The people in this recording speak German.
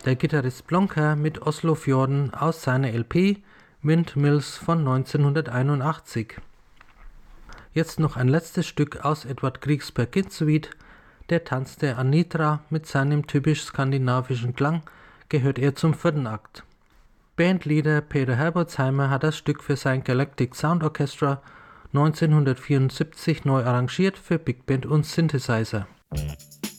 der Gitarrist Blonker mit Oslofjorden aus seiner LP Windmills von 1981. Jetzt noch ein letztes Stück aus Edvard Griegs Peer Gynt Suite. Der Tanz der Anitra mit seinem typisch skandinavischen Klang gehört eher zum 4. Akt. Bandleader Peter Herbolzheimer hat das Stück für sein Galactic Sound Orchestra 1974 neu arrangiert für Big Band und Synthesizer.